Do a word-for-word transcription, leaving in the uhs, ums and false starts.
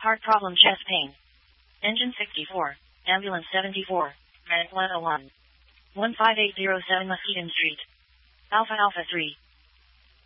Heart problem, chest pain. Engine sixty-four, ambulance seventy-four, Red one oh one. one five eight zero seven Muskegon Street. Alpha Alpha three.